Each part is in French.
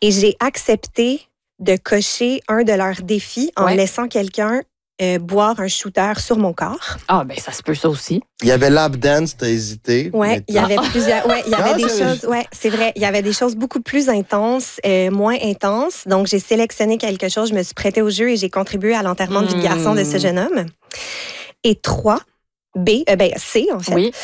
Et j'ai accepté de cocher un de leurs défis en laissant quelqu'un boire un shooter sur mon corps. Ah, ben ça se peut ça aussi. Il y avait lap dance, t'as hésité. Oui, il y avait plusieurs. Ouais, il y avait des choses. Ouais, c'est vrai. Il y avait des choses beaucoup plus intenses, moins intenses. Donc, j'ai sélectionné quelque chose, je me suis prêtée au jeu et j'ai contribué à l'enterrement de vie de garçon de ce jeune homme. Et 3. C, en fait. Oui.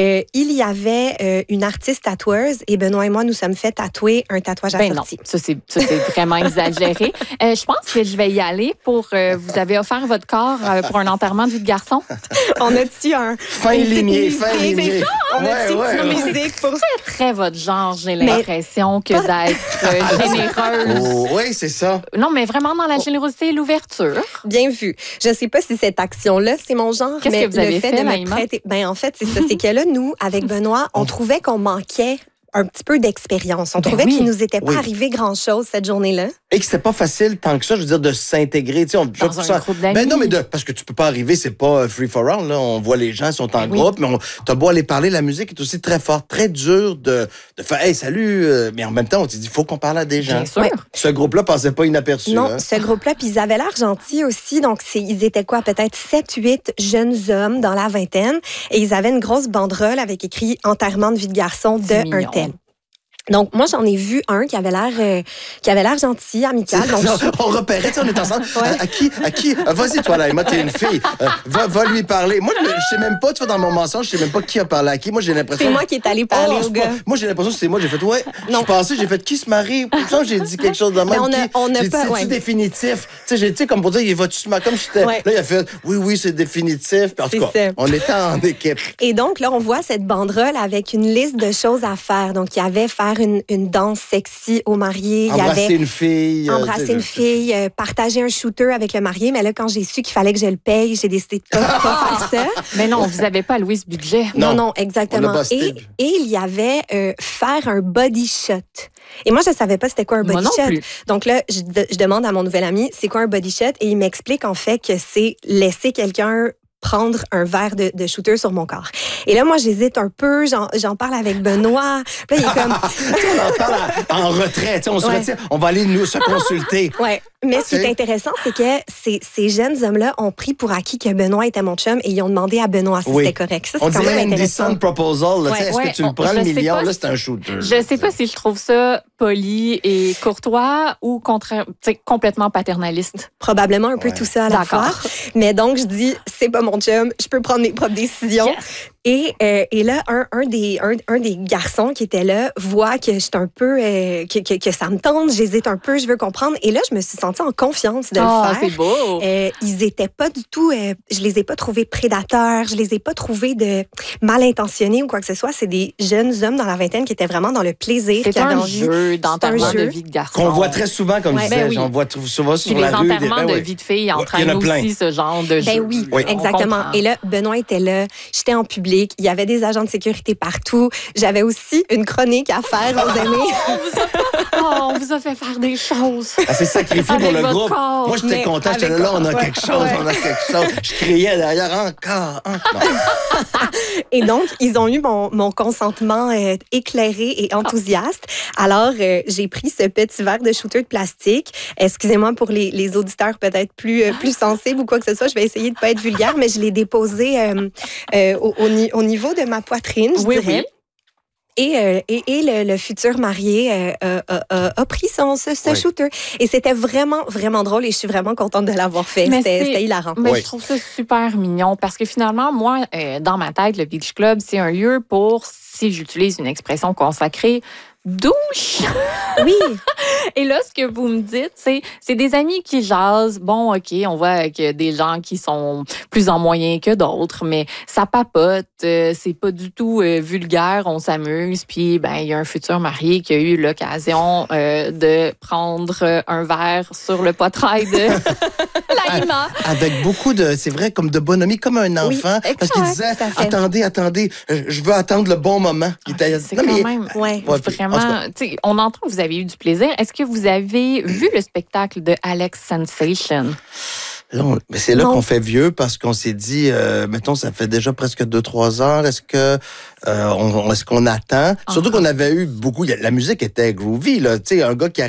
Il y avait une artiste tatoueuse et Benoît et moi, nous sommes fait tatouer un tatouage assorti. Non, ça c'est vraiment exagéré. Je pense que je vais y aller pour... vous avez offert votre corps pour un enterrement de vie de garçon? On a-tu un... Fin ligné. C'est ça, on a-tu une musique pour... C'est très votre genre, j'ai l'impression que d'être généreuse. Oh, oui, c'est ça. Non, mais vraiment dans la générosité et l'ouverture. Bien vu. Je ne sais pas si cette action-là, c'est mon genre, Qu'est-ce mais que vous avez fait? de m'apprêter. Ben en fait, c'est ça. C'est que là, nous, avec Benoît, on trouvait qu'on manquait un petit peu d'expérience. On trouvait qu'il nous était pas arrivé grand-chose cette journée-là. Et que c'était pas facile tant que ça, je veux dire, de s'intégrer. Tu sais, dans un groupe d'amis. Ben non, mais parce que tu peux pas arriver, c'est pas free for all. Là. On voit les gens, ils sont en groupe, mais t'as beau aller parler, la musique est aussi très forte, très dur de faire « Hey, salut! » Mais en même temps, on s'est dit, il faut qu'on parle à des gens. Bien sûr. Ouais. Ce groupe-là passait pas inaperçu. Non, ce groupe-là, puis ils avaient l'air gentils aussi. Donc, ils étaient quoi? Peut-être 7-8 jeunes hommes dans la vingtaine. Et ils avaient une grosse banderole avec écrit « Enterrement de vie de garçon de un tel ». Donc, moi, j'en ai vu un qui avait l'air gentil, amical. Donc, on repérait, on est ensemble. À qui? Vas-y, toi, là, Emma, t'es une fille. Va lui parler. Moi, je sais même pas, tu vois, dans mon mensonge, je sais même pas qui a parlé à qui. Moi, j'ai l'impression... C'est moi qui est allé parler au gars. Moi, j'ai l'impression que c'est moi. J'ai fait, je suis passé, j'ai fait, qui se marie? Pourtant, j'ai dit quelque chose de même. On n'a pas... C'est-tu définitif? Tu sais, comme pour dire, il va-tu se marier? Comme j'étais... Là, il a fait, oui, c'est définitif. Puis, en tout cas, on était en équipe. Et donc, là, on voit cette banderole avec une liste de choses à faire. Donc, il y avait faire une danse sexy au marié. Embrasser une fille. Embrasser une fille, partager un shooter avec le marié. Mais là, quand j'ai su qu'il fallait que je le paye, j'ai décidé de pas faire ça. Mais non, vous n'avez pas alloué ce budget. Non, exactement. Et il y avait faire un body shot. Et moi, je savais pas c'était quoi un body shot. Plus. Donc là, je demande à mon nouvel ami, c'est quoi un body shot? Et il m'explique en fait que c'est laisser quelqu'un prendre un verre de shooter sur mon corps. Et là, moi, j'hésite un peu. J'en parle avec Benoît. Puis là, il est comme... on en parle en retrait. On se retire. On va aller nous se consulter. Ouais. Mais ce qui est intéressant, c'est que ces jeunes hommes-là ont pris pour acquis que Benoît était mon chum et ils ont demandé à Benoît si c'était correct. Ça, c'est on quand même dirait intéressant. Indecent Proposal. Est-ce que tu le prends le million? Là, c'est un shooter. Je sais pas si je trouve ça poli et courtois ou complètement paternaliste. Probablement un peu tout ça à la fois. Mais donc, je dis, c'est pas mon chum, je peux prendre mes propres décisions. Yes. Et là, un des garçons qui était là voit que je suis un peu... que ça me tente, j'hésite un peu, je veux comprendre. Et là, je me suis sentie en confiance de le faire. C'est beau! Ils étaient pas du tout... je les ai pas trouvés prédateurs, je les ai pas trouvés de mal intentionnés ou quoi que ce soit. C'est des jeunes hommes dans la vingtaine qui étaient vraiment dans le plaisir. C'est un jeu d'enterrement de vie de garçon. Qu'on voit très souvent, comme je disais. J'en vois souvent sur la rue. Les enterrements de vie de filles entraînent aussi ce genre de jeu. Oui, exactement. Et là, Benoît était là, j'étais en public. Il y avait des agents de sécurité partout. J'avais aussi une chronique à faire, aux amis. On vous a fait faire des choses. C'est sacrifié pour le groupe. Corps. Moi, j'étais content. J'étais là, on a quelque chose, on a quelque chose. Je criais derrière, encore. Et donc, ils ont eu mon consentement éclairé et enthousiaste. Alors, j'ai pris ce petit verre de shooter de plastique. Excusez-moi pour les auditeurs peut-être plus sensibles ou quoi que ce soit. Je vais essayer de ne pas être vulgaire, mais je l'ai déposé au niveau de ma poitrine, je dirais. Oui. Et le futur marié a pris ce shooter. Et c'était vraiment, vraiment drôle et je suis vraiment contente de l'avoir fait. C'était hilarant. Mais je trouve ça super mignon parce que finalement, moi, dans ma tête, le Beach Club, c'est un lieu pour, si j'utilise une expression consacrée, douche. Oui. Et là, ce que vous me dites, c'est des amis qui jasent. Bon, OK, on voit avec des gens qui sont plus en moyen que d'autres, mais ça papote. C'est pas du tout vulgaire. On s'amuse. Puis, il y a un futur marié qui a eu l'occasion de prendre un verre sur le poitrail de Laïma. Avec beaucoup de, c'est vrai, comme de bonhomie, comme un enfant. Oui, parce qu'il disait, attendez, je veux attendre le bon moment. C'est quand même, vraiment, on entend que vous avez eu du plaisir. Est-ce que vous avez vu le spectacle de Alex Sensation? Mais c'est là qu'on fait vieux parce qu'on s'est dit, mettons, ça fait déjà presque 2-3 heures. Est-ce qu'on attend? Surtout qu'on avait eu beaucoup, la musique était groovy, là. Tu sais, un gars qui